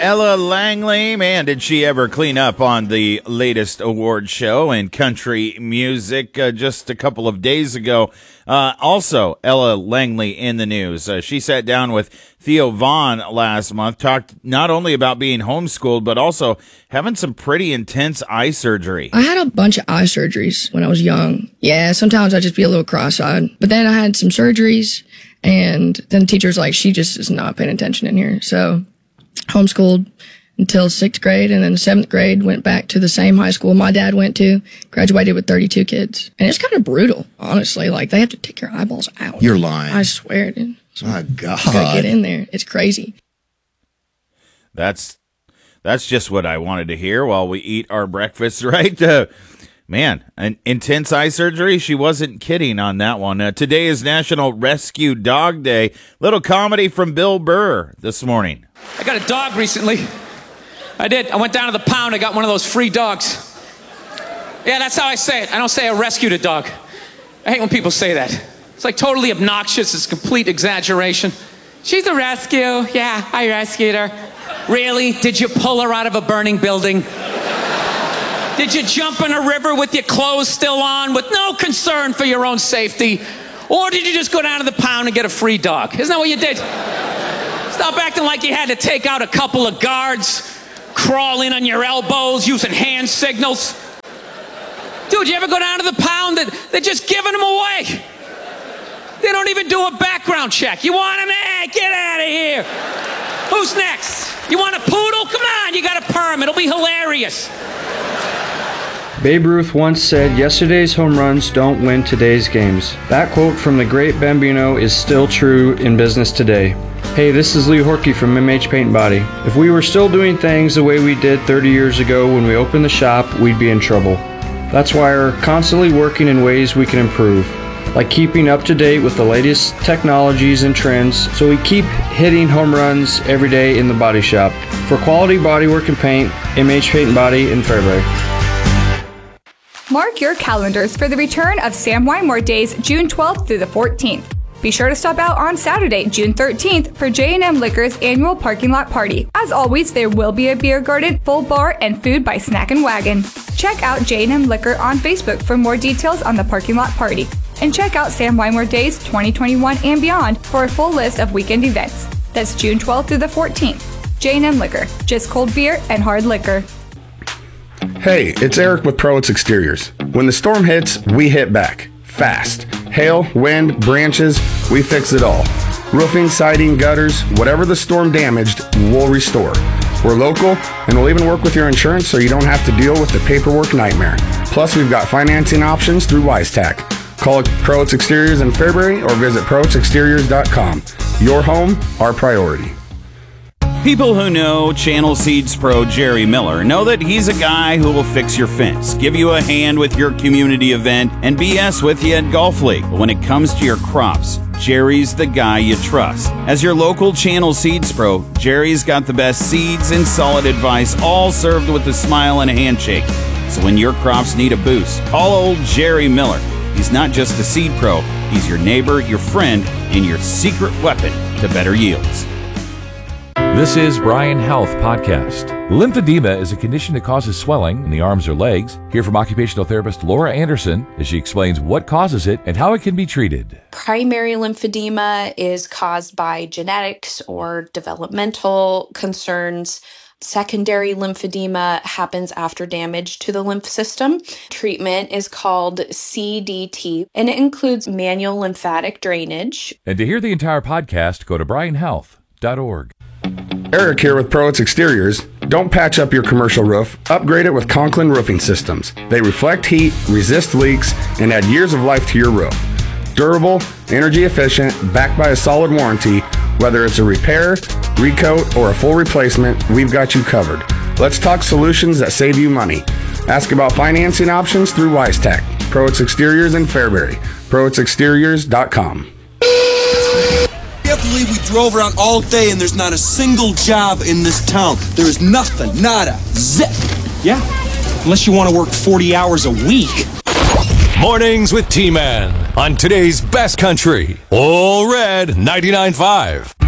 Ella Langley, man, did she ever clean up on the latest award show in country music just a couple of days ago. Also, Ella Langley in the news. She sat down with Theo Vaughn last month, talked not only about being homeschooled, but also having some pretty intense eye surgery. I had a bunch of eye surgeries when I was young. Yeah, sometimes I'd just be a little cross-eyed. But then I had some surgeries, and then the teacher's like, she just is not paying attention in here. So homeschooled until 6th grade, and then 7th grade went back to the same high school my dad went to, graduated with 32 kids. And it's kind of brutal, honestly. Like, they have to take your eyeballs out. You're lying. I swear, dude. My God. You gotta get in there. It's crazy. That's just what I wanted to hear while we eat our breakfast, right? Man, an intense eye surgery? She wasn't kidding on that one. Today is National Rescue Dog Day. Little comedy from Bill Burr this morning. I got a dog recently. I did. I went down to the pound. I got one of those free dogs. Yeah, that's how I say it. I don't say I rescued a dog. I hate when people say that. It's like totally obnoxious. It's complete exaggeration. She's a rescue. Yeah, I rescued her. Really? Did you pull her out of a burning building? Did you jump in a river with your clothes still on with no concern for your own safety? Or did you just go down to the pound and get a free dog? Isn't that what you did? Stop acting like you had to take out a couple of guards, crawl in on your elbows using hand signals. Dude, you ever go down to the pound? They're just giving them away. They don't even do a background check. You want him? Hey, get out of here. Who's next? You want a poodle? Come on, you got a perm. It'll be hilarious. Babe Ruth once said, "Yesterday's home runs don't win today's games." That quote from the great Bambino is still true in business today. Hey, this is Lee Horkey from MH Paint and Body. If we were still doing things the way we did 30 years ago when we opened the shop, we'd be in trouble. That's why we're constantly working in ways we can improve, like keeping up to date with the latest technologies and trends, so we keep hitting home runs every day in the body shop. For quality bodywork and paint, MH Paint and Body in Fairbury. Mark your calendars for the return of Sam Wymore Days, June 12th through the 14th. Be sure to stop out on Saturday, June 13th for J&M Liquor's annual parking lot party. As always, there will be a beer garden, full bar, and food by Snack and Wagon. Check out J&M Liquor on Facebook for more details on the parking lot party. And check out Sam Wymore Days 2021 and beyond for a full list of weekend events. That's June 12th through the 14th. J&M Liquor, just cold beer and hard liquor. Hey, it's Eric with Prowitz Exteriors. When the storm hits, we hit back. Fast. Hail, wind, branches, we fix it all. Roofing, siding, gutters, whatever the storm damaged, we'll restore. We're local, and we'll even work with your insurance so you don't have to deal with the paperwork nightmare. Plus, we've got financing options through WiseTac. Call Prowitz Exteriors in Fairbury or visit ProwitzExteriors.com. Your home, our priority. People who know Channel Seeds Pro Jerry Miller know that he's a guy who will fix your fence, give you a hand with your community event, and BS with you at Golf League. But when it comes to your crops, Jerry's the guy you trust. As your local Channel Seeds Pro, Jerry's got the best seeds and solid advice, all served with a smile and a handshake. So when your crops need a boost, call old Jerry Miller. He's not just a seed pro, he's your neighbor, your friend, and your secret weapon to better yields. This is Brian Health Podcast. Lymphedema is a condition that causes swelling in the arms or legs. Hear from occupational therapist Laura Anderson as she explains what causes it and how it can be treated. Primary lymphedema is caused by genetics or developmental concerns. Secondary lymphedema happens after damage to the lymph system. Treatment is called CDT, and it includes manual lymphatic drainage. And to hear the entire podcast, go to brianhealth.org. Eric here with Prowitz Exteriors. Don't patch up your commercial roof. Upgrade it with Conklin Roofing Systems. They reflect heat, resist leaks, and add years of life to your roof. Durable, energy efficient, backed by a solid warranty. Whether it's a repair, recoat, or a full replacement, we've got you covered. Let's talk solutions that save you money. Ask about financing options through WiseTac. Prowitz Exteriors in Fairbury. ProwitzExteriors.com. I can't believe we drove around all day and there's not a single job in this town. There is nothing, nada, zip. Yeah, unless you want to work 40 hours a week. Mornings with T-Man on today's best country, All Red 99.5.